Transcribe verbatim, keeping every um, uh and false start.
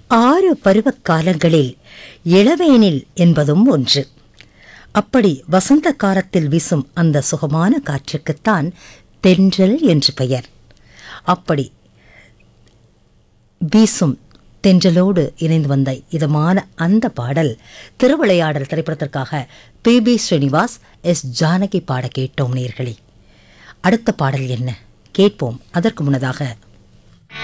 ஆறு பருவக் காலங்களில் இளவேனில் என்பதும் ஒன்று. அப்படி வசந்த காலத்தில் வீசும் அந்த சுகமான காற்றுக்குத்தான் தென்றல் என்று பெயர். அப்படி வீசும் தென்றலோடு இணைந்து வந்த இதமான அந்த பாடல் திருவிளையாடல் திரைப்படத்திற்காக B B Srinivas, S Janaki பாட கேட்டோம் நேயர்களே. அடுத்த பாடல் என்ன கேட்போம். அதற்கு முன்னதாக